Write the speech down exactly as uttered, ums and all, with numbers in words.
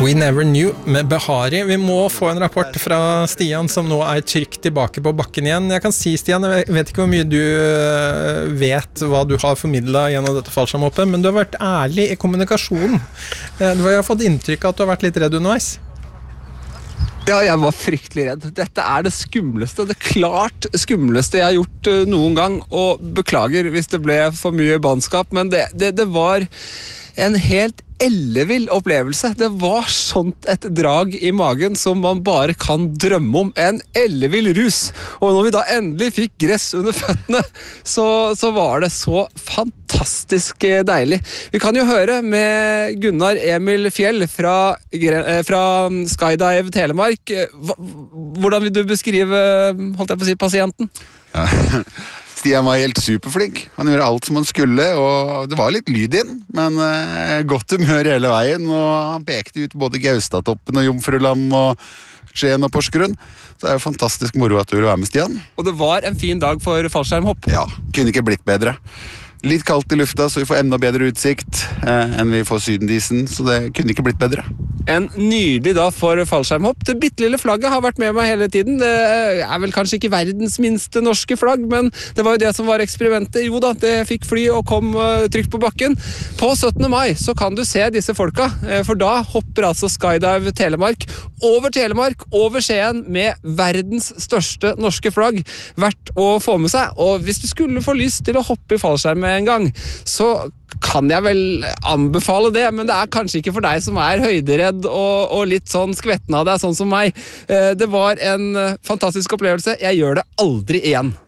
We Never Knew med Behari. Vi må få en rapport fra Stian som nå er trygt tilbake på bakken igjen. Jeg kan si, Stian, jeg vet ikke hvor mye du vet hva du har formidlet gjennom dette fallskjermhoppet, men du har vært ærlig i kommunikasjonen. Du har fått inntrykk av at du har vært litt redd underveis. Ja, jeg var fryktelig redd. Dette er det skumleste, det klart skumleste jeg har gjort noen gang, og beklager hvis det ble for mye bannskap, men det, det, det var en helt ellevill opplevelse. Det var sånt et drag i magen som man bare kan drømme om. En ellevill rus. Og når vi da endelig fikk gress under føttene, så, så var det så fantastisk deilig. Vi kan jo høre med Gunnar Emil Fjell fra, fra Skydive Telemark. Hvordan vil du beskrive, holdt jeg på å si, pasienten? Ja. Stian var helt superflink. Han gjorde alt som han skulle, og det var litt lyd inn, men eh, godt humør hele veien, og han pekte ut både Gaustatoppen og Jomfruland og Skien og Porsgrunn. Så det er jo fantastisk moro at du ville være med, Stian. Og det var en fin dag for fallskjermhopp. Ja, kunne ikke blitt bedre. Litt kaldt i lufta, så vi får enda bedre utsikt eh, enn vi får sydendisen, så det kunne ikke blitt bedre. En nydelig dag for fallskjermhopp. Det bittelille flagget har vært med meg hele tiden. Det er vel kanskje ikke verdens minste norske flagg, men det var jo det som var eksperimentet. Jo da, det fikk fly og kom uh, trygt på bakken. På syttende mai så kan du se disse folka, uh, for da hopper altså Skydive Telemark over Telemark, over Skien, med verdens største norske flagg. Verdt å få med seg. Og hvis du skulle få lyst til å hoppe i fallskjerm en gang, så kan jeg vel anbefale det, men det er kanskje ikke for deg som er høyderedd og, og litt sånn skvetten av deg, sånn som meg. Det var en fantastisk opplevelse. Jeg gjør det aldri igjen.